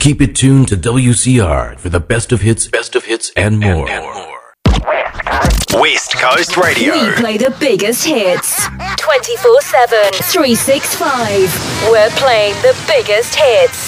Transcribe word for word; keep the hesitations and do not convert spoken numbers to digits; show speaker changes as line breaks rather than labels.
Keep it tuned to W C R for the best of hits, best of hits, and more.
And, and more. West Coast Radio.
We play the biggest hits twenty-four seven, three sixty-five. We're playing the biggest hits.